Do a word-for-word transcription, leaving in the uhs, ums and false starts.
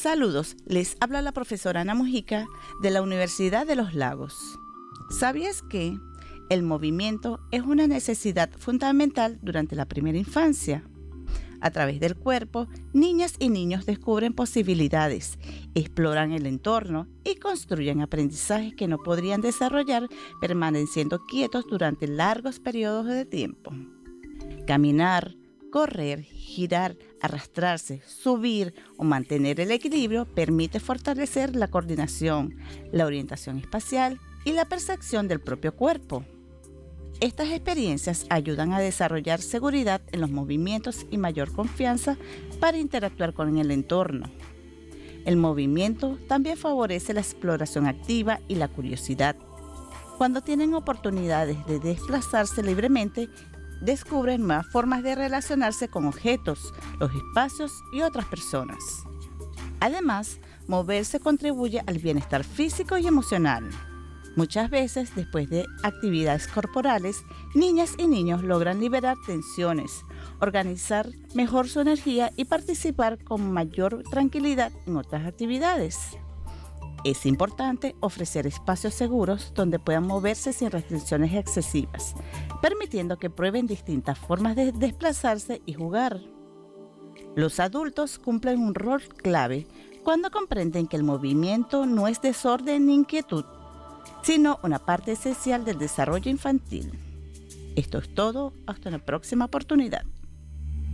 Saludos, les habla la profesora Ana Mujica de la Universidad de los Lagos. ¿Sabías que el movimiento es una necesidad fundamental durante la primera infancia? A través del cuerpo, niñas y niños descubren posibilidades, exploran el entorno y construyen aprendizajes que no podrían desarrollar permaneciendo quietos durante largos periodos de tiempo. Caminar, correr, girar, arrastrarse, subir o mantener el equilibrio permite fortalecer la coordinación, la orientación espacial y la percepción del propio cuerpo. Estas experiencias ayudan a desarrollar seguridad en los movimientos y mayor confianza para interactuar con el entorno. El movimiento también favorece la exploración activa y la curiosidad. Cuando tienen oportunidades de desplazarse libremente, descubren nuevas formas de relacionarse con objetos, los espacios y otras personas. Además, moverse contribuye al bienestar físico y emocional. Muchas veces, después de actividades corporales, niñas y niños logran liberar tensiones, organizar mejor su energía y participar con mayor tranquilidad en otras actividades. Es importante ofrecer espacios seguros donde puedan moverse sin restricciones excesivas, permitiendo que prueben distintas formas de desplazarse y jugar. Los adultos cumplen un rol clave cuando comprenden que el movimiento no es desorden ni inquietud, sino una parte esencial del desarrollo infantil. Esto es todo, hasta una próxima oportunidad.